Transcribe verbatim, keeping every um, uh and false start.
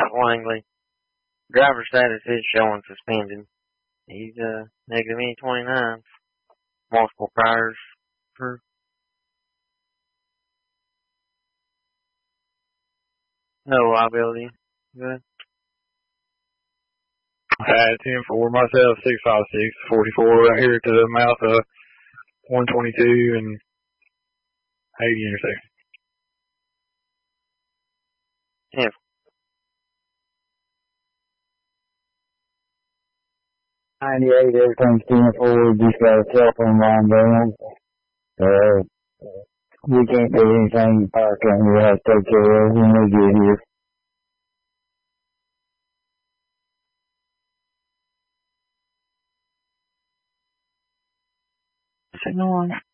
Scott Langley. Driver status is showing suspended. He's uh, negative E twenty-nine. Multiple priors for no liability. Good. I had ten four myself, six five six, forty-four right here to the mouth of one twenty-two and eighty intersection. Yeah. ninety-eight, everything's ten four, just got a cell phone line down. Uh, we can't do anything, the power company will have to take care of when we get here. Signal on.